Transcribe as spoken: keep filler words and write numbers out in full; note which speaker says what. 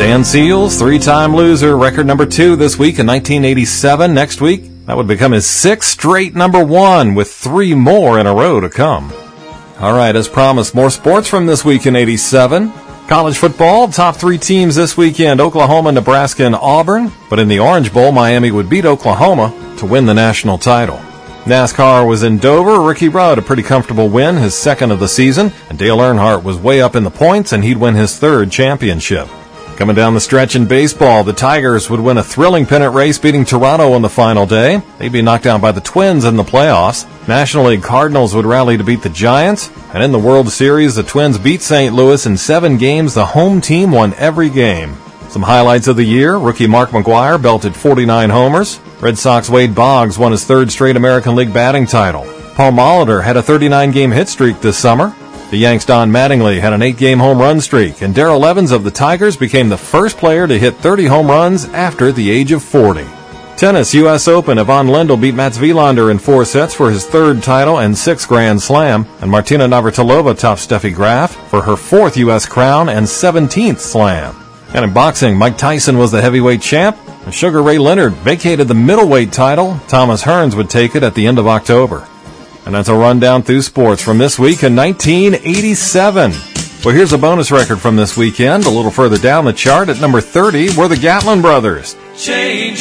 Speaker 1: Dan Seals, three-time loser, record number two this week in nineteen eighty-seven. Next week, that would become his sixth straight number one, with three more in a row to come. All right, as promised, more sports from this week in eighty-seven. College football, top three teams this weekend, Oklahoma, Nebraska, and Auburn. But in the Orange Bowl, Miami would beat Oklahoma to win the national title. NASCAR was in Dover. Ricky Rudd, a pretty comfortable win, his second of the season. And Dale Earnhardt was way up in the points, and he'd win his third championship. Coming down the stretch in baseball, the Tigers would win a thrilling pennant race, beating Toronto on the final day. They'd be knocked down by the Twins in the playoffs. National League Cardinals would rally to beat the Giants. And in the World Series, the Twins beat Saint Louis in seven games. The home team won every game. Some highlights of the year, rookie Mark McGwire belted forty-nine homers. Red Sox Wade Boggs won his third straight American League batting title. Paul Molitor had a thirty-nine game hit streak this summer. The Yanks' Don Mattingly had an eight game home run streak, and Darrell Evans of the Tigers became the first player to hit thirty home runs after the age of forty. Tennis, U S Open, Yvonne Lendl beat Mats Wilander in four sets for his third title and sixth Grand Slam, and Martina Navratilova topped Steffi Graf for her fourth U S crown and seventeenth Slam. And in boxing, Mike Tyson was the heavyweight champ, and Sugar Ray Leonard vacated the middleweight title. Thomas Hearns would take it at the end of October. And that's a rundown through sports from this week in nineteen eighty-seven. Well, here's a bonus record from this weekend. A little further down the chart at number thirty were the Gatlin Brothers.
Speaker 2: Change